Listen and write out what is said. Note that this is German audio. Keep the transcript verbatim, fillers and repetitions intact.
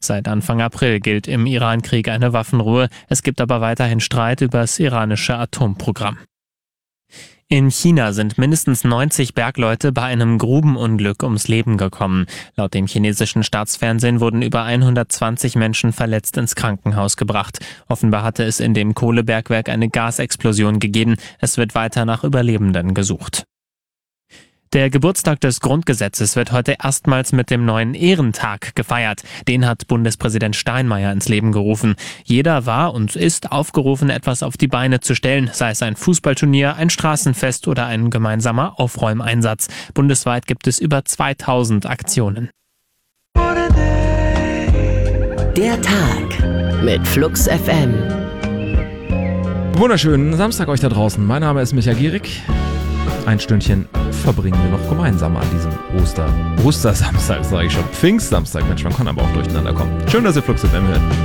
Seit Anfang April gilt im Iran-Krieg eine Waffenruhe. Es gibt aber weiterhin Streit über das iranische Atomprogramm. In China sind mindestens neunzig Bergleute bei einem Grubenunglück ums Leben gekommen. Laut dem chinesischen Staatsfernsehen wurden über hundertzwanzig Menschen verletzt ins Krankenhaus gebracht. Offenbar hatte es in dem Kohlebergwerk eine Gasexplosion gegeben. Es wird weiter nach Überlebenden gesucht. Der Geburtstag des Grundgesetzes wird heute erstmals mit dem neuen Ehrentag gefeiert. Den hat Bundespräsident Steinmeier ins Leben gerufen. Jeder war und ist aufgerufen, etwas auf die Beine zu stellen, sei es ein Fußballturnier, ein Straßenfest oder ein gemeinsamer Aufräumeinsatz. Bundesweit gibt es über zweitausend Aktionen. Der Tag mit Flux F M. Wunderschönen Samstag euch da draußen. Mein Name ist Michael Gierig. Ein Stündchen verbringen wir noch gemeinsam an diesem Oster... Ostersamstag, sage ich schon. Pfingstsamstag. Mensch, man kann aber auch durcheinander kommen. Schön, dass ihr Flux F M hört.